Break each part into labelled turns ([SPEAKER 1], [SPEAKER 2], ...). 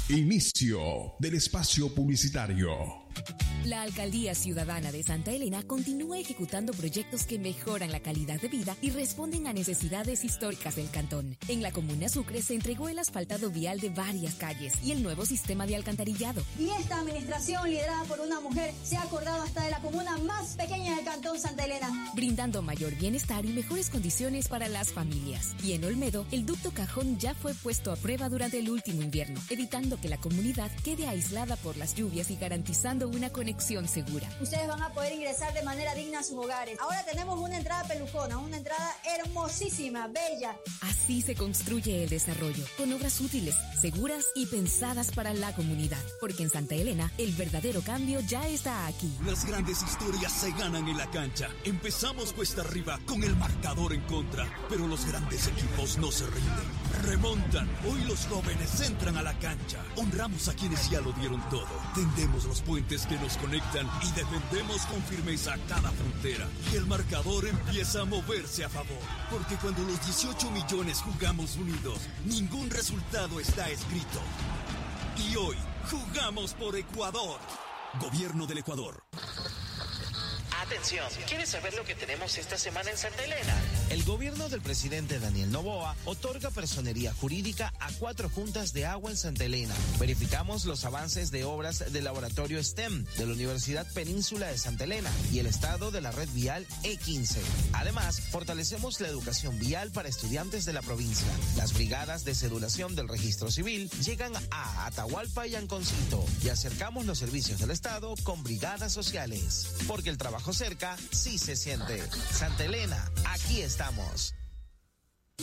[SPEAKER 1] Inicio del espacio publicitario.
[SPEAKER 2] La Alcaldía Ciudadana de Santa Elena continúa ejecutando proyectos que mejoran la calidad de vida y responden a necesidades históricas del cantón. En la comuna Sucre se entregó el asfaltado vial de varias calles y el nuevo sistema de alcantarillado.
[SPEAKER 3] Y esta administración, liderada por una mujer, se ha acordado hasta de la comuna más pequeña del cantón Santa Elena,
[SPEAKER 2] brindando mayor bienestar y mejores condiciones para las familias. Y en Olmedo, el ducto Cajón ya fue puesto a prueba durante el último invierno, evitando que la comunidad quede aislada por las lluvias y garantizando una conexión segura.
[SPEAKER 3] Ustedes van a poder ingresar de manera digna a sus hogares. Ahora tenemos una entrada pelucona, una entrada hermosísima, bella.
[SPEAKER 2] Así se construye el desarrollo, con obras útiles, seguras y pensadas para la comunidad. Porque en Santa Elena, el verdadero cambio ya está aquí.
[SPEAKER 4] Las grandes historias se ganan en la cancha. Empezamos cuesta arriba con el marcador en contra, pero los grandes equipos no se rinden. Remontan. Hoy los jóvenes entran a la cancha. Honramos a quienes ya lo dieron todo. Tendemos los puentes que nos conectan y defendemos con firmeza cada frontera. Y el marcador empieza a moverse a favor. Porque cuando los 18 millones jugamos unidos, ningún resultado está escrito. Y hoy jugamos por Ecuador. Gobierno del Ecuador.
[SPEAKER 5] Atención, ¿quieres saber lo que tenemos esta semana en Santa Elena?
[SPEAKER 6] El gobierno del presidente Daniel Noboa otorga personería jurídica a 4 juntas de agua en Santa Elena. Verificamos los avances de obras del laboratorio STEM de la Universidad Península de Santa Elena y el estado de la red vial E15. Además, fortalecemos la educación vial para estudiantes de la provincia. Las brigadas de cedulación del registro civil llegan a Atahualpa y Anconcito y acercamos los servicios del estado con brigadas sociales. Porque el trabajo cerca sí se siente. Santa Elena, aquí estamos.
[SPEAKER 7] 95.7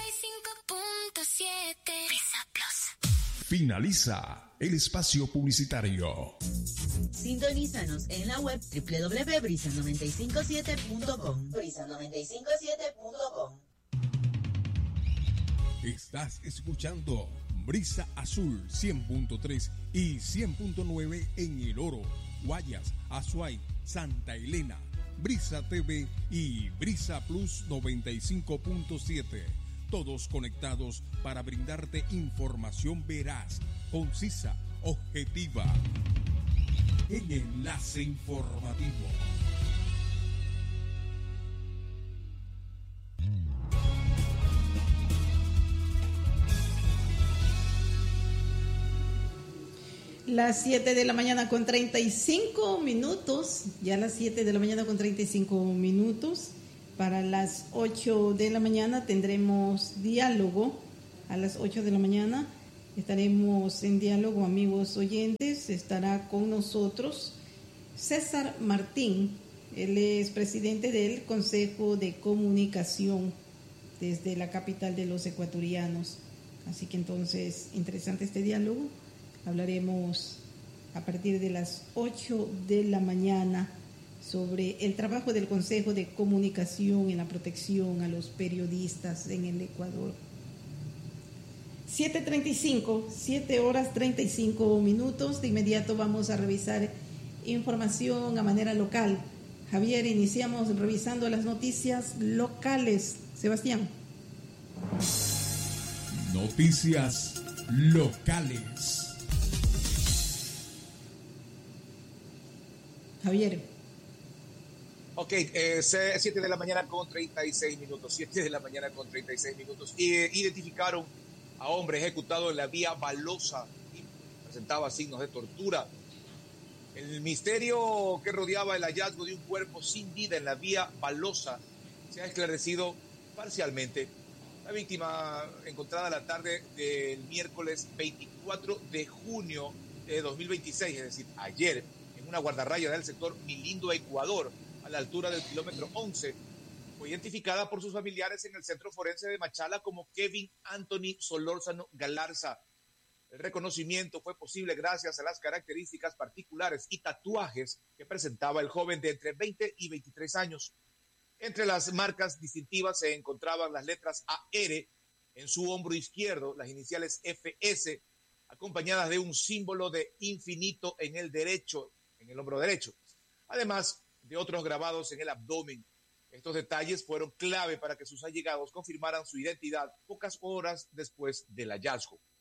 [SPEAKER 7] Brisa Plus.
[SPEAKER 1] Finaliza el espacio publicitario.
[SPEAKER 8] Sintonízanos en la web www.brisa957.com. Brisa957.com.
[SPEAKER 1] Estás escuchando Brisa Azul 100.3 y 100.9 en El Oro, Guayas, Azuay, Santa Elena, Brisa TV y Brisa Plus 95.7. Todos conectados para brindarte información veraz, concisa, objetiva. En Enlace Informativo.
[SPEAKER 9] Las 7 de la mañana con 35 minutos, ya las 7 de la mañana con 35 minutos. Para las 8 de la mañana tendremos diálogo. A las 8 de la mañana estaremos en diálogo, amigos oyentes. Estará con nosotros César Martín. Él es presidente del Consejo de Comunicación desde la capital de los ecuatorianos. Así que entonces, interesante este diálogo. Hablaremos a partir de las 8 de la mañana sobre el trabajo del Consejo de Comunicación en la protección a los periodistas en el Ecuador. 7:35, 7 horas 35 minutos. De inmediato vamos a revisar información a manera local. Javier, iniciamos revisando las noticias locales. Sebastián.
[SPEAKER 1] Noticias locales.
[SPEAKER 9] Javier.
[SPEAKER 10] Ok, 7 de la mañana con 36 minutos. 7 de la mañana con 36 minutos. Identificaron a hombre ejecutado en la vía Balosa. Presentaba signos de tortura. El misterio que rodeaba el hallazgo de un cuerpo sin vida en la vía Balosa se ha esclarecido parcialmente. La víctima encontrada la tarde del miércoles 24 de junio de 2026, es decir, ayer, en una guardarraya del sector Milindo, Ecuador, a la altura del kilómetro 11, fue identificada por sus familiares en el centro forense de Machala como Kevin Anthony Solórzano Galarza. El reconocimiento fue posible gracias a las características particulares y tatuajes que presentaba el joven de entre 20 y 23 años. Entre las marcas distintivas se encontraban las letras AR en su hombro izquierdo, las iniciales FS, acompañadas de un símbolo de infinito en el hombro derecho, además de otros grabados en el abdomen. Estos detalles fueron clave para que sus allegados confirmaran su identidad pocas horas después del hallazgo.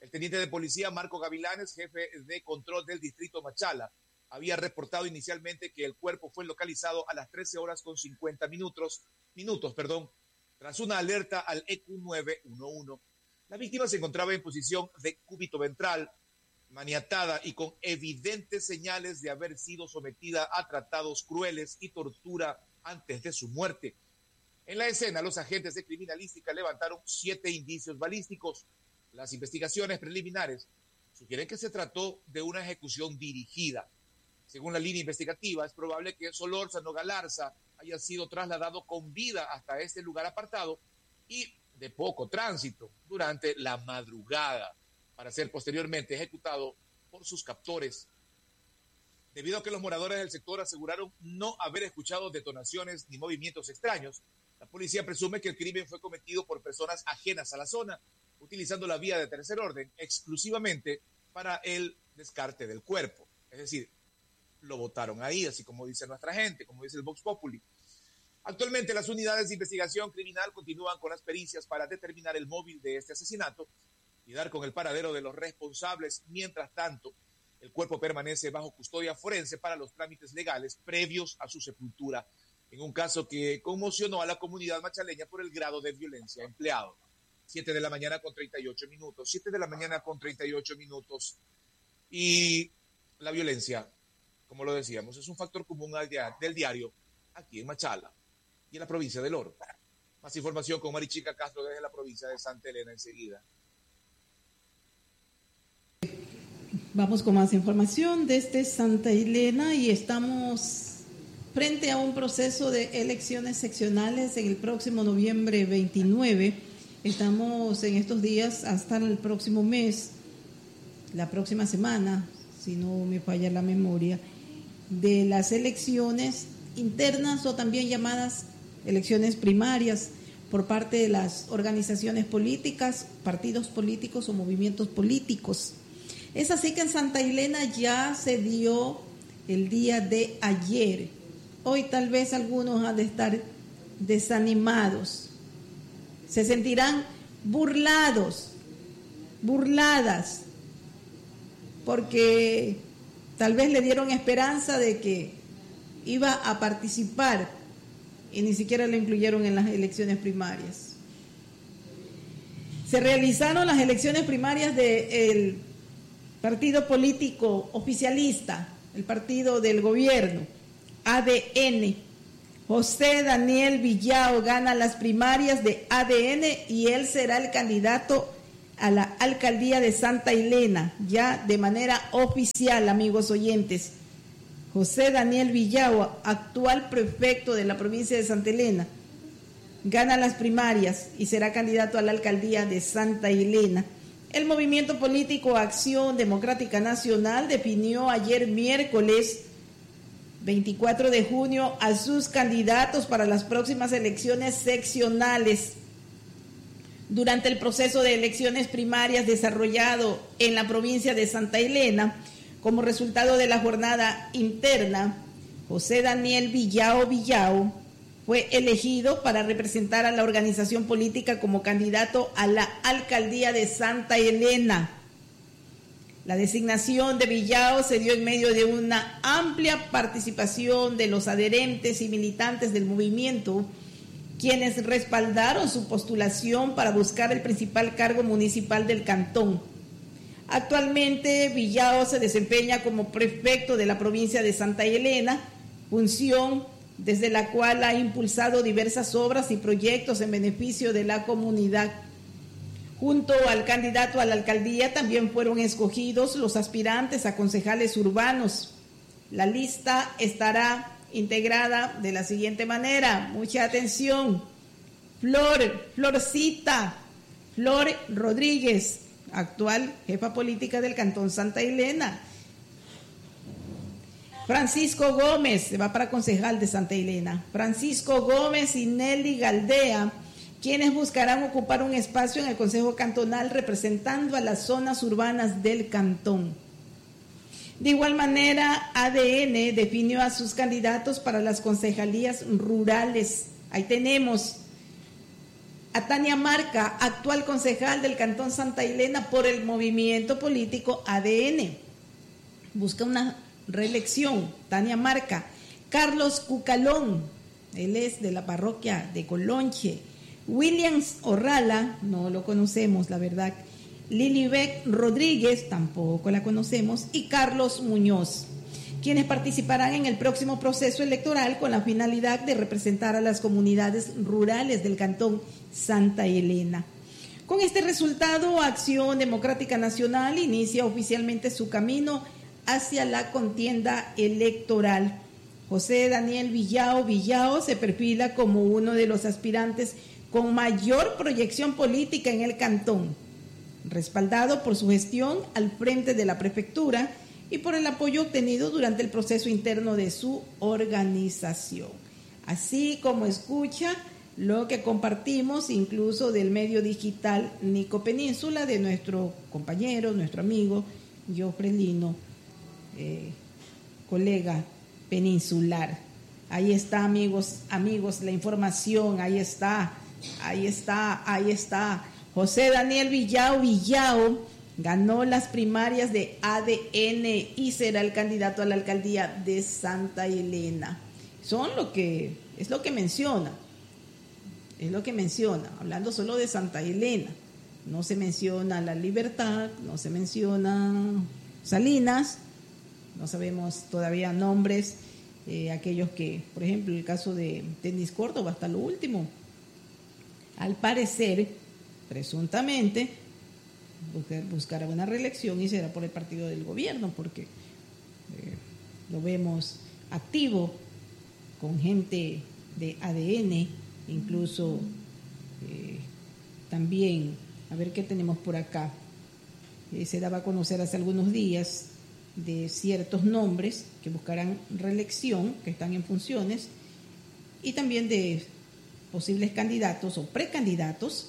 [SPEAKER 10] El teniente de policía Marco Gavilanes, jefe de control del distrito Machala, había reportado inicialmente que el cuerpo fue localizado a las 13 horas con 50 minutos, tras una alerta al EQ 911. La víctima se encontraba en posición de cúbito ventral, maniatada y con evidentes señales de haber sido sometida a tratados crueles y tortura antes de su muerte. En la escena, los agentes de criminalística levantaron 7 indicios balísticos. Las investigaciones preliminares sugieren que se trató de una ejecución dirigida. Según la línea investigativa, es probable que Solórzano Galarza haya sido trasladado con vida hasta este lugar apartado y de poco tránsito durante la madrugada para ser posteriormente ejecutado por sus captores. Debido a que los moradores del sector aseguraron no haber escuchado detonaciones ni movimientos extraños, la policía presume que el crimen fue cometido por personas ajenas a la zona, utilizando la vía de tercer orden exclusivamente para el descarte del cuerpo. Es decir, lo botaron ahí, así como dice nuestra gente, como dice el Vox Populi. Actualmente las unidades de investigación criminal continúan con las pericias para determinar el móvil de este asesinato y dar con el paradero de los responsables. Mientras tanto, el cuerpo permanece bajo custodia forense para los trámites legales previos a su sepultura, en un caso que conmocionó a la comunidad machaleña por el grado de violencia empleado. 7 de la mañana con 38 minutos. 7 de la mañana con 38 minutos. Y la violencia, como lo decíamos, es un factor común del diario aquí en Machala y en la provincia del Oro. Más información con Marichica Castro desde la provincia de Santa Elena enseguida.
[SPEAKER 9] Vamos con más información desde Santa Elena y estamos frente a un proceso de elecciones seccionales en el próximo noviembre 29. Estamos en estos días hasta el próximo mes, la próxima semana, si no me falla la memoria, de las elecciones internas o también llamadas elecciones primarias por parte de las organizaciones políticas, partidos políticos o movimientos políticos. Es así que en Santa Elena ya se dio el día de ayer. Hoy tal vez algunos han de estar desanimados. Se sentirán burladas, porque tal vez le dieron esperanza de que iba a participar y ni siquiera lo incluyeron en las elecciones primarias. Se realizaron las elecciones primarias del partido político oficialista, el partido del gobierno, ADN. José Daniel Villao gana las primarias de ADN y él será el candidato a la alcaldía de Santa Elena, ya de manera oficial, amigos oyentes. José Daniel Villao, actual prefecto de la provincia de Santa Elena, gana las primarias y será candidato a la alcaldía de Santa Elena. El movimiento político Acción Democrática Nacional definió ayer miércoles 24 de junio a sus candidatos para las próximas elecciones seccionales. Durante el proceso de elecciones primarias desarrollado en la provincia de Santa Elena, como resultado de la jornada interna, José Daniel Villao fue elegido para representar a la organización política como candidato a la alcaldía de Santa Elena. La designación de Villao se dio en medio de una amplia participación de los adherentes y militantes del movimiento, quienes respaldaron su postulación para buscar el principal cargo municipal del cantón. Actualmente, Villao se desempeña como prefecto de la provincia de Santa Elena, función desde la cual ha impulsado diversas obras y proyectos en beneficio de la comunidad. Junto al candidato a la alcaldía también fueron escogidos los aspirantes a concejales urbanos. La lista estará integrada de la siguiente manera. Mucha atención. Flor Rodríguez, actual jefa política del Cantón Santa Elena. Francisco Gómez, se va para concejal de Santa Elena. Francisco Gómez y Nelly Galdea, quienes buscarán ocupar un espacio en el Consejo Cantonal representando a las zonas urbanas del cantón. De igual manera, ADN definió a sus candidatos para las concejalías rurales. Ahí tenemos a Tania Marca, actual concejal del Cantón Santa Elena por el movimiento político ADN. Busca una reelección, Tania Marca. Carlos Cucalón, él es de la parroquia de Colonche. Williams Orrala, no lo conocemos, la verdad. Lilibet Rodríguez, tampoco la conocemos. Y Carlos Muñoz, quienes participarán en el próximo proceso electoral con la finalidad de representar a las comunidades rurales del Cantón Santa Elena. Con este resultado, Acción Democrática Nacional inicia oficialmente su camino hacia la contienda electoral. José Daniel Villao se perfila como uno de los aspirantes con mayor proyección política en el cantón, respaldado por su gestión al frente de la prefectura y por el apoyo obtenido durante el proceso interno de su organización. Así como escucha lo que compartimos incluso del medio digital Nico Península, de nuestro compañero, nuestro amigo Jofre Lino, colega peninsular. Ahí está, amigos, la información, ahí está. José Daniel Villao ganó las primarias de ADN y será el candidato a la alcaldía de Santa Elena. Es lo que menciona, hablando solo de Santa Elena. No se menciona La Libertad, no se menciona Salinas, no sabemos todavía nombres, aquellos que, por ejemplo, el caso de Denis Córdoba, hasta lo último. Al parecer, presuntamente, buscará una reelección y será por el partido del gobierno, porque lo vemos activo con gente de ADN, incluso también, a ver qué tenemos por acá. Se daba a conocer hace algunos días de ciertos nombres que buscarán reelección, que están en funciones, y también de posibles candidatos o precandidatos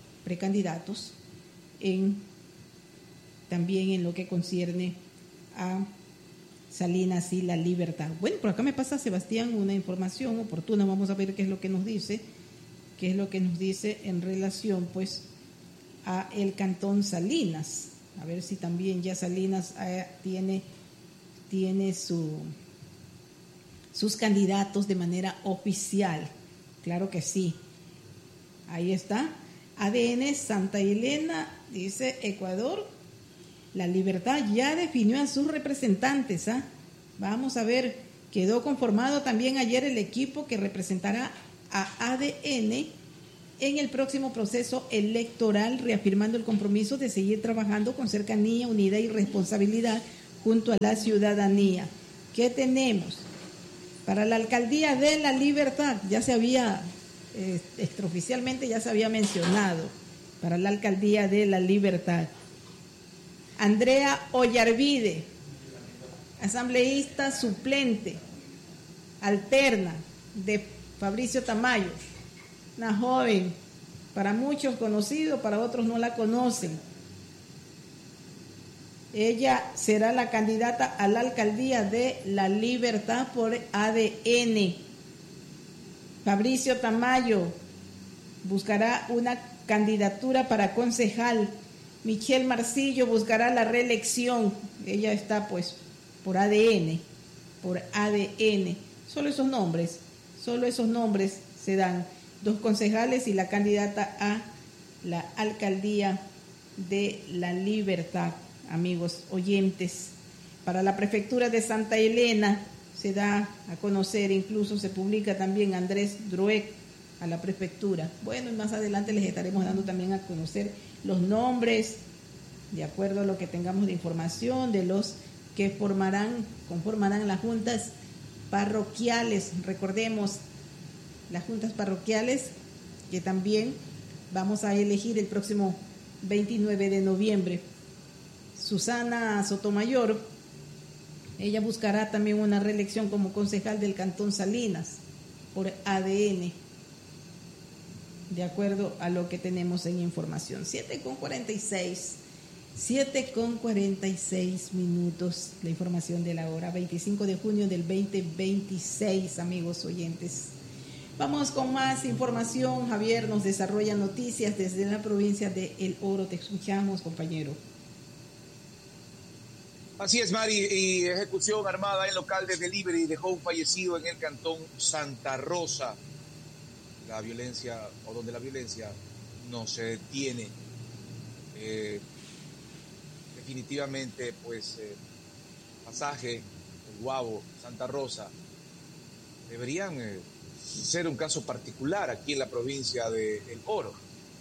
[SPEAKER 9] también en lo que concierne a Salinas y La Libertad. Bueno, por acá me pasa Sebastián una información oportuna, vamos a ver qué es lo que nos dice en relación pues a el Cantón Salinas, a ver si también ya Salinas tiene sus candidatos de manera oficial. Claro que sí. Ahí está. ADN Santa Elena, dice Ecuador. La Libertad ya definió a sus representantes. Vamos a ver, quedó conformado también ayer el equipo que representará a ADN en el próximo proceso electoral, reafirmando el compromiso de seguir trabajando con cercanía, unidad y responsabilidad junto a la ciudadanía. ¿Qué tenemos? Para la alcaldía de La Libertad, ya se había, extraoficialmente ya se había mencionado, para la alcaldía de La Libertad. Andrea Ollarvide, asambleísta suplente, alterna, de Fabricio Tamayo, una joven, para muchos conocido, para otros no la conocen. Ella será la candidata a la alcaldía de La Libertad por ADN. Fabricio Tamayo buscará una candidatura para concejal. Michelle Marcillo buscará la reelección. Ella está pues por ADN. Solo esos nombres se dan. 2 concejales y la candidata a la alcaldía de La Libertad. Amigos oyentes, para la prefectura de Santa Elena se da a conocer, incluso se publica también Andrés Drueck a la prefectura. Bueno, y más adelante les estaremos dando también a conocer los nombres, de acuerdo a lo que tengamos de información, de los que conformarán las juntas parroquiales. Recordemos, las juntas parroquiales que también vamos a elegir el próximo 29 de noviembre. Susana Sotomayor, ella buscará también una reelección como concejal del Cantón Salinas por ADN, de acuerdo a lo que tenemos en información. 7:46 minutos, la información de la hora, 25 de junio del 2026, amigos oyentes. Vamos con más información. Javier nos desarrolla noticias desde la provincia de El Oro. Te escuchamos, compañero.
[SPEAKER 10] Así es, Mari, y ejecución armada en local de delivery dejó un fallecido en el cantón Santa Rosa. La violencia, o donde la violencia no se detiene. Definitivamente, pues, Pasaje, El Guabo, Santa Rosa, deberían ser un caso particular aquí en la provincia de El Oro.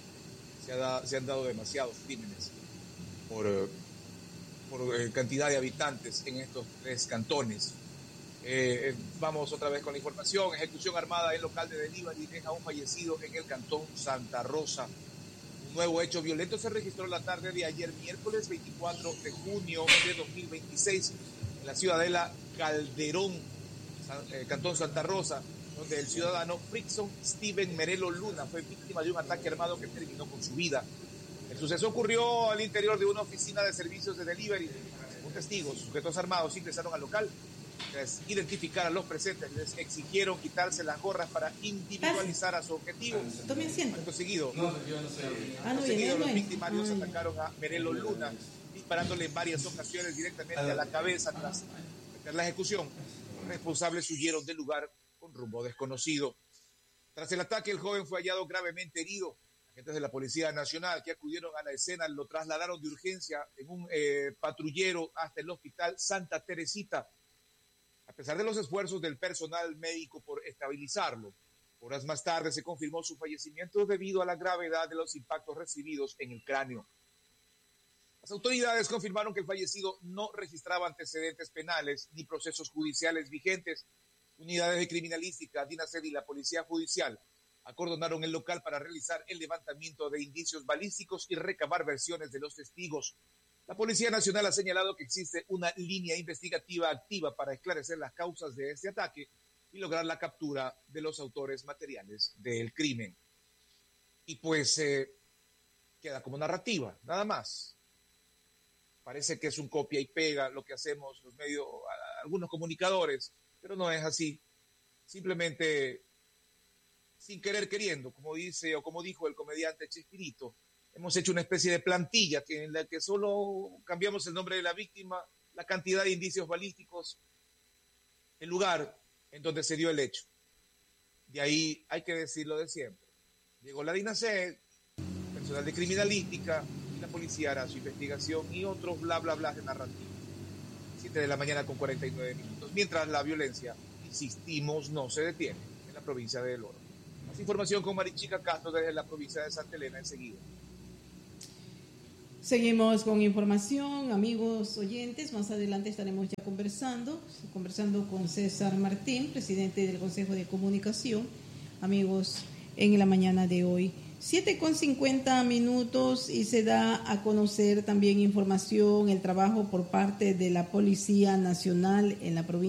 [SPEAKER 10] Se han dado demasiados crímenes por cantidad de habitantes en estos 3 cantones. Vamos otra vez con la información. Ejecución armada en local de delivery deja un fallecido en el cantón Santa Rosa. Un nuevo hecho violento se registró la tarde de ayer, miércoles 24 de junio de 2026, en la ciudadela Calderón, cantón Santa Rosa, donde el ciudadano Frickson Steven Merelo Luna fue víctima de un ataque armado que terminó con su vida. El suceso ocurrió al interior de una oficina de servicios de delivery. Según testigos, sujetos armados ingresaron al local. Tras identificar a los presentes, les exigieron quitarse las gorras para individualizar a su objetivo.
[SPEAKER 9] Tome asiento.
[SPEAKER 10] Acto seguido,
[SPEAKER 9] los
[SPEAKER 10] victimarios atacaron a Merelo Luna, disparándole en varias ocasiones directamente a la cabeza. Tras la ejecución, los responsables huyeron del lugar con rumbo desconocido. Tras el ataque, el joven fue hallado gravemente herido. Agentes de la Policía Nacional que acudieron a la escena lo trasladaron de urgencia en un patrullero hasta el Hospital Santa Teresita. A pesar de los esfuerzos del personal médico por estabilizarlo, horas más tarde se confirmó su fallecimiento debido a la gravedad de los impactos recibidos en el cráneo. Las autoridades confirmaron que el fallecido no registraba antecedentes penales ni procesos judiciales vigentes. Unidades de criminalística, DINASED y la Policía Judicial acordonaron el local para realizar el levantamiento de indicios balísticos y recabar versiones de los testigos. La Policía Nacional ha señalado que existe una línea investigativa activa para esclarecer las causas de este ataque y lograr la captura de los autores materiales del crimen. Y pues queda como narrativa, nada más. Parece que es un copia y pega lo que hacemos los medios, algunos comunicadores, pero no es así. Simplemente, sin querer queriendo, como dijo el comediante Chespirito, hemos hecho una especie de plantilla en la que solo cambiamos el nombre de la víctima, la cantidad de indicios balísticos, el lugar en donde se dio el hecho. De ahí hay que decirlo de siempre. Llegó la DINASED, personal de criminalística, y la policía hará su investigación y otros bla bla bla de narrativa. 7 de la mañana con 49 minutos. Mientras la violencia, insistimos, no se detiene en la provincia de El Oro. Más información con Marichica Castro desde la provincia de Santa Elena enseguida.
[SPEAKER 9] Seguimos con información, amigos oyentes. Más adelante estaremos ya conversando con César Martín, presidente del Consejo de Comunicación. Amigos, en la mañana de hoy, 7:50 y se da a conocer también información, el trabajo por parte de la Policía Nacional en la provincia